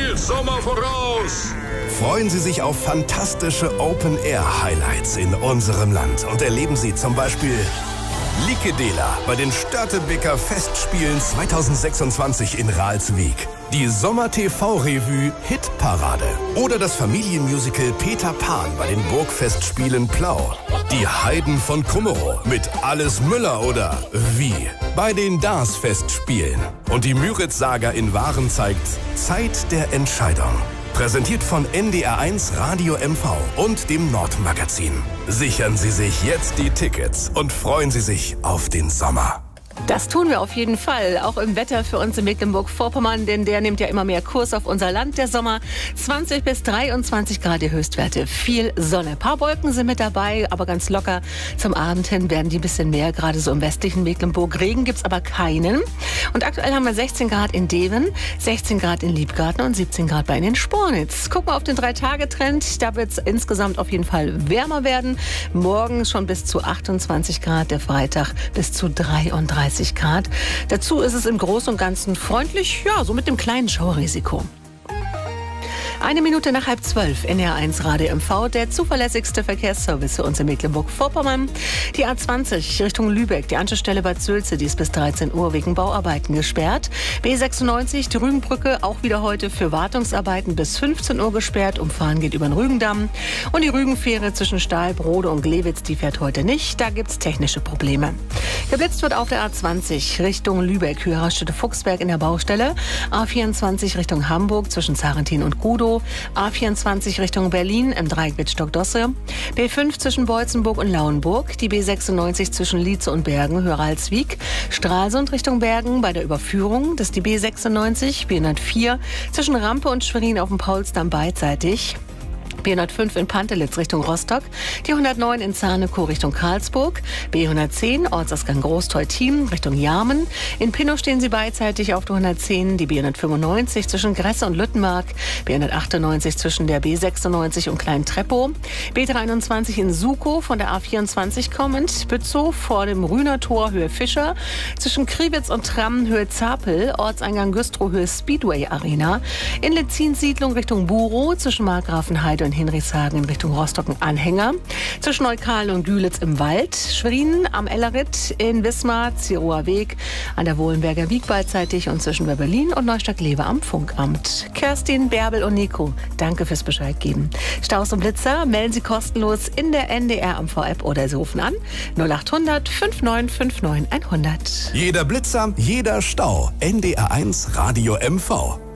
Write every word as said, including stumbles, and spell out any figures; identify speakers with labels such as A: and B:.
A: viel Sommer voraus.
B: Freuen Sie sich auf fantastische Open-Air-Highlights in unserem Land und erleben Sie zum Beispiel Likedela bei den Störtebeker Festspielen zweitausendsechsundzwanzig in Ralswiek, die Sommer-T V-Revue Hitparade oder das Familienmusical Peter Pan bei den Burgfestspielen Plau, die Heiden von Krummerow mit Alles Müller oder Wie bei den Dars-Festspielen und die Müritz-Saga in Waren zeigt Zeit der Entscheidung. Präsentiert von N D R eins Radio M V und dem Nordmagazin. Sichern Sie sich jetzt die Tickets und freuen Sie sich auf den Sommer.
C: Das tun wir auf jeden Fall, auch im Wetter für uns in Mecklenburg-Vorpommern, denn der nimmt ja immer mehr Kurs auf unser Land, der Sommer. zwanzig bis dreiundzwanzig Grad die Höchstwerte, viel Sonne. Ein paar Wolken sind mit dabei, aber ganz locker. Zum Abend hin werden die ein bisschen mehr, gerade so im westlichen Mecklenburg. Regen gibt's aber keinen. Und aktuell haben wir sechzehn Grad in Deven, sechzehn Grad in Liebgarten und siebzehn Grad bei den Spornitz. Gucken wir auf den Drei-Tage-Trend, da wird's insgesamt auf jeden Fall wärmer werden. Morgen schon bis zu achtundzwanzig Grad, der Freitag bis zu dreiunddreißig Grad. Dazu ist es im Großen und Ganzen freundlich, ja, so mit dem kleinen Schaurisiko. Eine Minute nach halb zwölf, N D R eins Radio M V, der zuverlässigste Verkehrsservice für uns in Mecklenburg-Vorpommern. Die A zwanzig Richtung Lübeck, die Anschlussstelle Bad Sülze, die ist bis dreizehn Uhr wegen Bauarbeiten gesperrt. B sechsundneunzig, die Rügenbrücke, auch wieder heute für Wartungsarbeiten bis fünfzehn Uhr gesperrt. Umfahren geht über den Rügendamm. Und die Rügenfähre zwischen Stahlbrode und Glewitz, die fährt heute nicht. Da gibt es technische Probleme. Geblitzt wird auf der A zwanzig Richtung Lübeck, Höheraststätte Fuchsberg in der Baustelle. A vierundzwanzig Richtung Hamburg zwischen Zarentin und Gudow. A vierundzwanzig Richtung Berlin im Dreieck Wittstock-Dosse. B fünf zwischen Beutzenburg und Lauenburg. Die B sechsundneunzig zwischen Lietze und Bergen, Höralswiek. Stralsund Richtung Bergen bei der Überführung. Das ist die B sechsundneunzig. B hundertvier zwischen Rampe und Schwerin auf dem Paulsdamm beidseitig. B hundertfünf in Pantelitz Richtung Rostock, die hundertneun in Zarnekow Richtung Karlsburg, B hundertzehn Ortsausgang Großteutin Richtung Jarmen. In Pinnow stehen sie beidseitig auf der hundertzehn, die B hundertfünfundneunzig zwischen Gresse und Lüttenmark, B hundertachtundneunzig zwischen der B sechsundneunzig und Klein-Treppow, B dreiundzwanzig in Sukow von der A vierundzwanzig kommend, Bützow vor dem Rühner Tor Höhe Fischer, zwischen Kriwitz und Tramm Höhe Zapel, Ortseingang Güstrow Höhe Speedway Arena, in Lezin-Siedlung Richtung Burow zwischen Markgrafenheide und Hinrichshagen in Richtung Rostock ein Anhänger. Zwischen Neukalen und Dülitz im Wald. Schwerin am Ellerit in Wismar, Ziroer Weg an der Wohlenberger Wiek beidseitig und zwischen Berlin und Neustadt-Lewe am Funkamt. Kerstin, Bärbel und Nico, danke fürs Bescheid geben. Staus und Blitzer melden Sie kostenlos in der N D R M V-App oder Sie rufen an null achthundert neunundfünfzig neunundfünfzig hundert.
B: Jeder Blitzer, jeder Stau. N D R eins Radio M V.